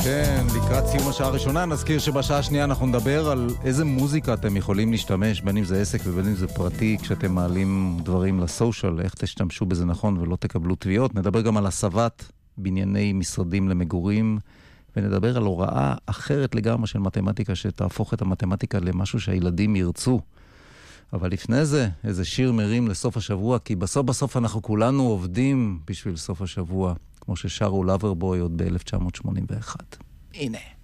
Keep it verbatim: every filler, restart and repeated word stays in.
כן, לקראת סיום השעה הראשונה, נזכיר שבשעה השנייה אנחנו נדבר על איזה מוזיקה אתם יכולים להשתמש, בין אם זה עסק ובין אם זה פרטי, כשאתם מעלים דברים לסושיאל, איך תשתמשו בזה נכון ולא תקבלו תביעות. נדבר גם על הסבת בנייני משרדים למגורים, ונדבר על הוראה אחרת לגמרי של מתמטיקה, שתהפוך את המתמטיקה למשהו שהילדים ירצו. אבל לפני זה, איזה שיר מרים לסוף השבוע, כי בסוף בסוף אנחנו כולנו עובדים בשביל סוף השבוע, כמו ששרו לברבוי עוד ב-אלף תשע מאות שמונים ואחת. הנה.